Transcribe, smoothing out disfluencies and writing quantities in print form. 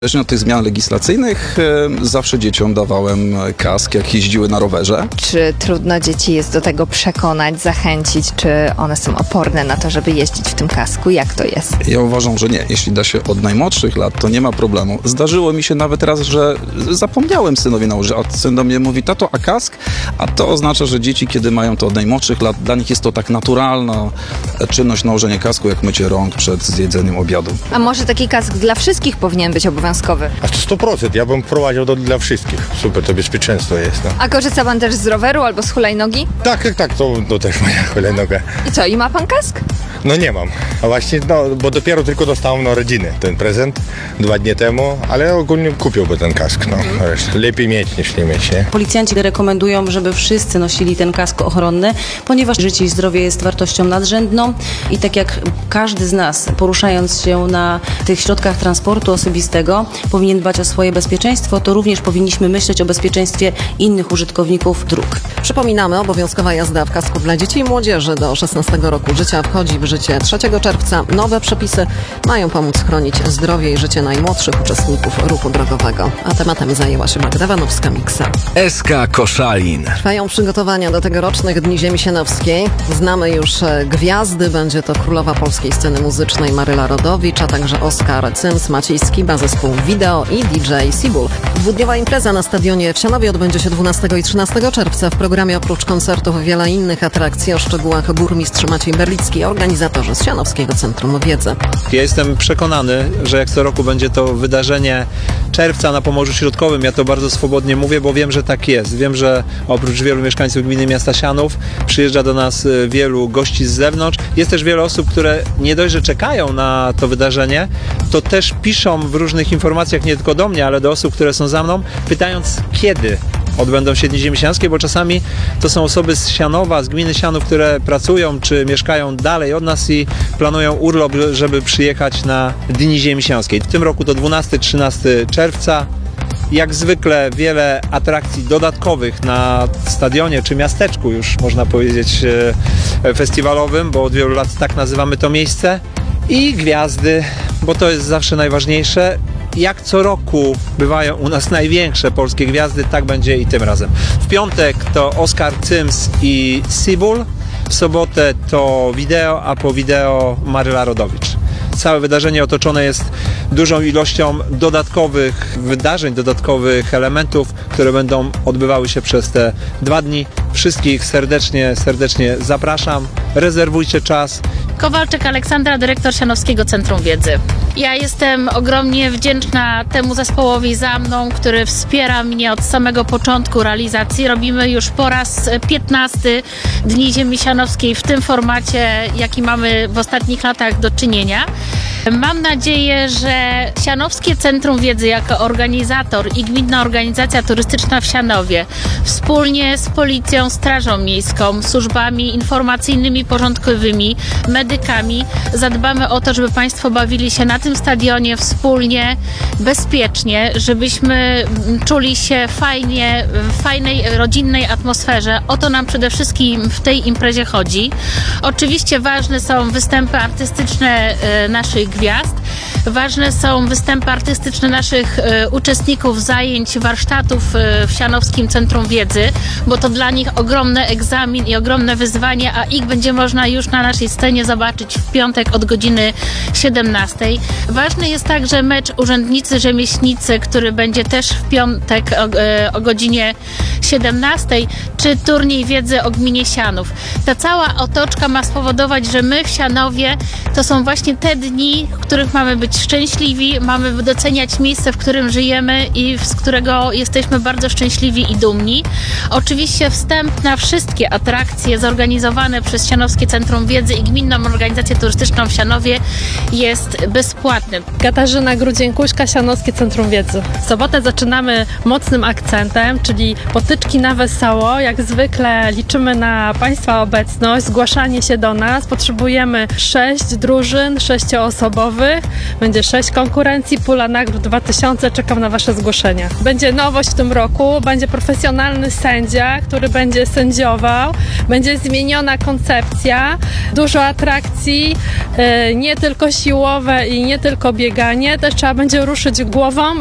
Niezależnie od tych zmian legislacyjnych zawsze dzieciom dawałem kask, jak jeździły na rowerze. Czy trudno dzieci jest do tego przekonać, zachęcić, czy one są oporne na to, żeby jeździć w tym kasku? Jak to jest? Ja uważam, że nie. Jeśli da się od najmłodszych lat, to nie ma problemu. Zdarzyło mi się nawet raz, że zapomniałem synowi nałożyć, a syn do mnie mówi: tato, a kask? A to oznacza, że dzieci, kiedy mają to od najmłodszych lat, dla nich jest to tak naturalna czynność nałożenie kasku, jak mycie rąk przed zjedzeniem obiadu. A może taki kask dla wszystkich powinien być obowiązkowy? A to 100%. Ja bym wprowadził to dla wszystkich. Super, to bezpieczeństwo jest. No. A korzysta pan też z roweru albo z hulajnogi? Tak, to też moja hulajnoga. I co, i ma pan kask? No nie mam. A właśnie, bo dopiero tylko dostałem na rodziny ten prezent 2 dni temu, ale ogólnie kupiłby ten kask. No. Lepiej mieć niż nie mieć, nie? Policjanci rekomendują, żeby wszyscy nosili ten kask ochronny, ponieważ życie i zdrowie jest wartością nadrzędną i tak jak każdy z nas, poruszając się na tych środkach transportu osobistego, powinien dbać o swoje bezpieczeństwo, to również powinniśmy myśleć o bezpieczeństwie innych użytkowników dróg. Przypominamy, obowiązkowa jazda w kasku dla dzieci i młodzieży do 16 roku życia wchodzi w życie 3 czerwca. Nowe przepisy mają pomóc chronić zdrowie i życie najmłodszych uczestników ruchu drogowego. A tematem zajęła się Magda Wanowska-Miksa. SK Koszalin. Trwają przygotowania do tegorocznych Dni Ziemi Sianowskiej. Znamy już gwiazdy. Będzie to królowa polskiej sceny muzycznej Maryla Rodowicz, a także Oskar Cyms, Maciej Skiba, zespół Wideo i DJ Seabull. 2-dniowa impreza na stadionie w Sianowie odbędzie się 12 i 13 czerwca. W programie oprócz koncertów wiele innych atrakcji. O szczegółach burmistrz Maciej Berlicki, organizatorzy z Sianowskiego Centrum Wiedzy. Ja jestem przekonany, że jak co roku będzie to wydarzenie czerwca na Pomorzu Środkowym. Ja to bardzo swobodnie mówię, bo wiem, że tak jest. Wiem, że oprócz wielu mieszkańców gminy miasta Sianów przyjeżdża do nas wielu gości z zewnątrz. Jest też wiele osób, które nie dość, że czekają na to wydarzenie, to też piszą w różnych informacjach nie tylko do mnie, ale do osób, które są za mną, pytając, kiedy odbędą się Dni Ziemi Sianowskiej, bo czasami to są osoby z Sianowa, z gminy Sianów, które pracują czy mieszkają dalej od nas i planują urlop, żeby przyjechać na Dni Ziemi Sianowskiej. W tym roku to 12-13 czerwca. Jak zwykle wiele atrakcji dodatkowych na stadionie czy miasteczku, już można powiedzieć, festiwalowym, bo od wielu lat tak nazywamy to miejsce. I gwiazdy, bo to jest zawsze najważniejsze. Jak co roku bywają u nas największe polskie gwiazdy, tak będzie i tym razem. W piątek to Oskar Cyms i Seabull, w sobotę to Wideo, a po Wideo Maryla Rodowicz. Całe wydarzenie otoczone jest dużą ilością dodatkowych wydarzeń, dodatkowych elementów, które będą odbywały się przez te 2 dni. Wszystkich serdecznie zapraszam. Rezerwujcie czas. Kowalczyk Aleksandra, dyrektor Sianowskiego Centrum Wiedzy. Ja jestem ogromnie wdzięczna temu zespołowi za mną, który wspiera mnie od samego początku realizacji. Robimy już po raz 15 Dni Ziemi Sianowskiej w tym formacie, jaki mamy w ostatnich latach do czynienia. Mam nadzieję, że Sianowskie Centrum Wiedzy jako organizator i Gminna Organizacja Turystyczna w Sianowie wspólnie z Policją, Strażą Miejską, służbami informacyjnymi, porządkowymi, medykami zadbamy o to, żeby Państwo bawili się na tym stadionie wspólnie, bezpiecznie, żebyśmy czuli się fajnie, w fajnej, rodzinnej atmosferze. O to nam przede wszystkim w tej imprezie chodzi. Oczywiście ważne są występy artystyczne naszych gwiazd. Ważne są występy artystyczne naszych uczestników zajęć, warsztatów w Sianowskim Centrum Wiedzy, bo to dla nich ogromny egzamin i ogromne wyzwanie, a ich będzie można już na naszej scenie zobaczyć w piątek od godziny 17. Ważny jest także mecz Urzędnicy-Rzemieślnicy, który będzie też w piątek o godzinie 17, czy turniej wiedzy o gminie Sianów. Ta cała otoczka ma spowodować, że my w Sianowie to są właśnie te dni, w których mamy być szczęśliwi, mamy doceniać miejsce, w którym żyjemy i z którego jesteśmy bardzo szczęśliwi i dumni. Oczywiście wstęp na wszystkie atrakcje zorganizowane przez Sianowskie Centrum Wiedzy i Gminną Organizację Turystyczną w Sianowie jest bezpłatny. Katarzyna Grudzień-Kuśka, Sianowskie Centrum Wiedzy. W sobotę zaczynamy mocnym akcentem, czyli potyczki na wesoło. Jak zwykle liczymy na Państwa obecność, zgłaszanie się do nas. Potrzebujemy 6 drużyn, 6-osobowych. osobowych, będzie 6 konkurencji, pula nagród 2000, czekam na Wasze zgłoszenia. Będzie nowość w tym roku, będzie profesjonalny sędzia, który będzie sędziował, będzie zmieniona koncepcja, dużo atrakcji, nie tylko siłowe i nie tylko bieganie, też trzeba będzie ruszyć głową,